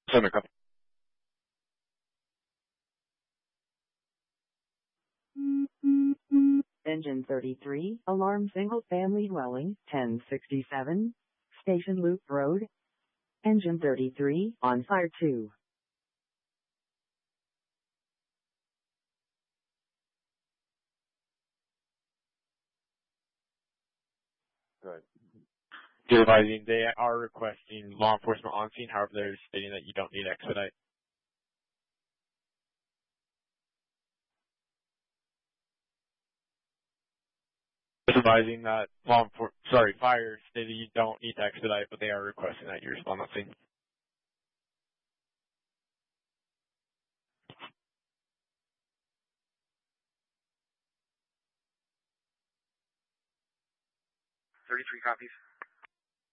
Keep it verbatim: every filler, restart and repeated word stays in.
Center copy. Engine thirty-three, alarm single-family dwelling, ten sixty-seven, Station Loop Road. Engine thirty-three, on fire two. Good. You're advising they are requesting law enforcement on scene, however they're stating that you don't need expedite. Just advising that law enforcement, sorry, fire stated you don't need to expedite, but they are requesting that you respond on scene. thirty-three copies.